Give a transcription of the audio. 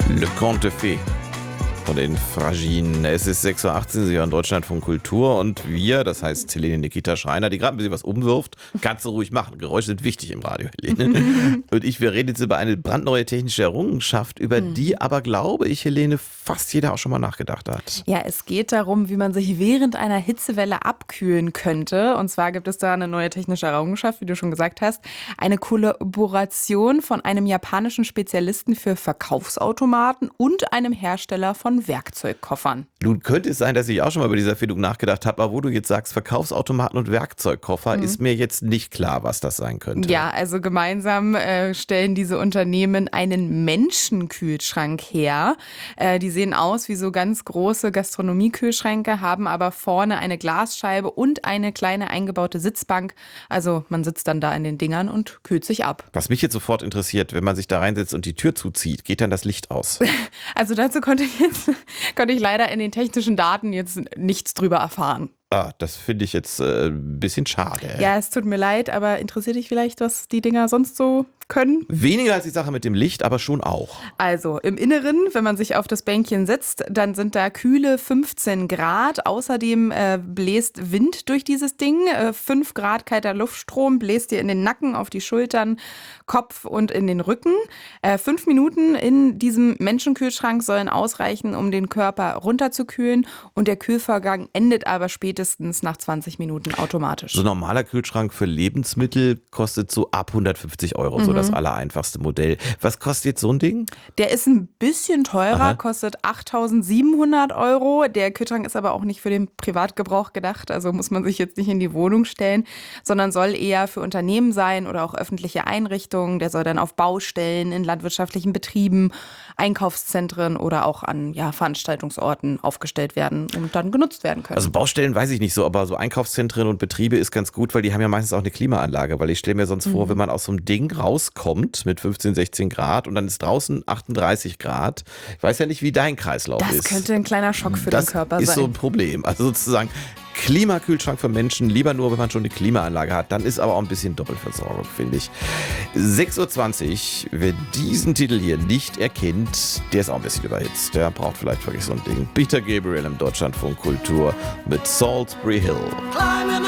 Le Conte de Fées von den Fraginen. Es ist 6.18 Uhr, Sie hören Deutschlandfunk Kultur und wir, das heißt Helene Nikita Schreiner, die gerade ein bisschen was umwirft, kannst du ruhig machen. Geräusche sind wichtig im Radio, Helene. Und wir reden jetzt über eine brandneue technische Errungenschaft, über die aber, glaube ich, Helene, fast jeder auch schon mal nachgedacht hat. Ja, es geht darum, wie man sich während einer Hitzewelle abkühlen könnte. Und zwar gibt es da eine neue technische Errungenschaft, wie du schon gesagt hast. Eine Kollaboration von einem japanischen Spezialisten für Verkaufsautomaten und einem Hersteller von Werkzeugkoffern. Nun könnte es sein, dass ich auch schon mal über diese Erfindung nachgedacht habe, aber wo du jetzt sagst, Verkaufsautomaten und Werkzeugkoffer, ist mir jetzt nicht klar, was das sein könnte. Ja, also gemeinsam stellen diese Unternehmen einen Menschenkühlschrank her. Die sehen aus wie so ganz große Gastronomiekühlschränke, haben aber vorne eine Glasscheibe und eine kleine eingebaute Sitzbank. Also man sitzt dann da in den Dingern und kühlt sich ab. Was mich jetzt sofort interessiert, wenn man sich da reinsetzt und die Tür zuzieht, geht dann das Licht aus? Also dazu konnte ich leider in den technischen Daten jetzt nichts drüber erfahren. Das finde ich jetzt ein bisschen schade. Ja, es tut mir leid, aber interessiert dich vielleicht, was die Dinger sonst so können? Weniger als die Sache mit dem Licht, aber schon auch. Also im Inneren, wenn man sich auf das Bänkchen setzt, dann sind da kühle 15 Grad. Außerdem bläst Wind durch dieses Ding. 5 Grad kalter Luftstrom bläst dir in den Nacken, auf die Schultern, Kopf und in den Rücken. 5 Minuten in diesem Menschenkühlschrank sollen ausreichen, um den Körper runterzukühlen. Und der Kühlvorgang endet aber spätestens nach 20 Minuten automatisch. So ein normaler Kühlschrank für Lebensmittel kostet so ab 150 Euro, so das allereinfachste Modell. Was kostet jetzt so ein Ding? Der ist ein bisschen teurer, Aha. kostet 8.700 Euro. Der Kühlschrank ist aber auch nicht für den Privatgebrauch gedacht, also muss man sich jetzt nicht in die Wohnung stellen, sondern soll eher für Unternehmen sein oder auch öffentliche Einrichtungen. Der soll dann auf Baustellen, in landwirtschaftlichen Betrieben, Einkaufszentren oder auch an Veranstaltungsorten aufgestellt werden und dann genutzt werden können. Also Baustellen weiß ich nicht so, aber so Einkaufszentren und Betriebe ist ganz gut, weil die haben ja meistens auch eine Klimaanlage, weil ich stelle mir sonst vor, wenn man aus so einem Ding rauskommt mit 15, 16 Grad und dann ist draußen 38 Grad. Ich weiß ja nicht, wie dein Kreislauf Das ist. könnte ein kleiner Schock für den Körper sein. Das ist so ein Problem. Also sozusagen Klimakühlschrank für Menschen, lieber nur, wenn man schon eine Klimaanlage hat. Dann ist aber auch ein bisschen Doppelversorgung, finde ich. 6.20 Uhr, wer diesen Titel hier nicht erkennt, der ist auch ein bisschen überhitzt. Der braucht vielleicht wirklich so ein Ding. Peter Gabriel im Deutschlandfunk Kultur mit Salisbury Hill.